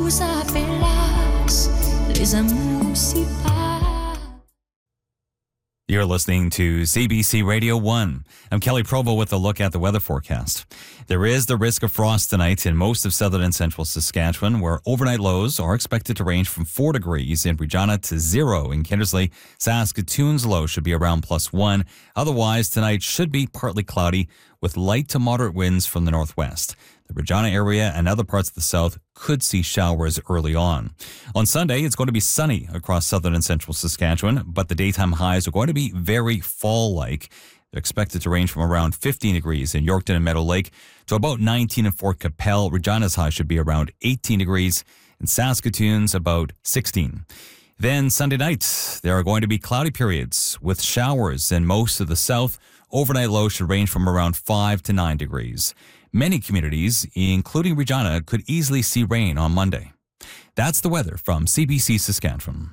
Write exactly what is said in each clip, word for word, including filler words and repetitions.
vous appelasse les amours si pas. You're listening to C B C Radio one. I'm Kelly Provo with a look at the weather forecast. There is the risk of frost tonight in most of southern and central Saskatchewan, where overnight lows are expected to range from four degrees in Regina to zero in Kindersley. Saskatoon's low should be around plus one. Otherwise, tonight should be partly cloudy with light to moderate winds from the northwest. The Regina area and other parts of the south could see showers early on. On Sunday, it's going to be sunny across southern and central Saskatchewan, but the daytime highs are going to be very fall-like. They're expected to range from around fifteen degrees in Yorkton and Meadow Lake to about nineteen in Fort Capel. Regina's high should be around eighteen degrees, and Saskatoon's about sixteen. Then Sunday night, there are going to be cloudy periods with showers in most of the south. Overnight lows should range from around five to nine degrees. Many communities, including Regina, could easily see rain on Monday. That's the weather from C B C Saskatchewan.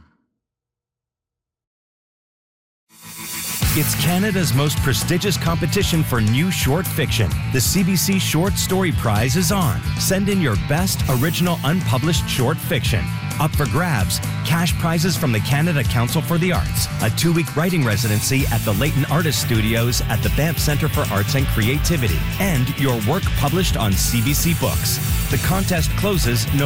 It's Canada's most prestigious competition for new short fiction. The C B C Short Story Prize is on. Send in your best original unpublished short fiction. Up for grabs, cash prizes from the Canada Council for the Arts, a two-week writing residency at the Leighton Artist Studios at the Banff Centre for Arts and Creativity, and your work published on C B C Books. The contest closes November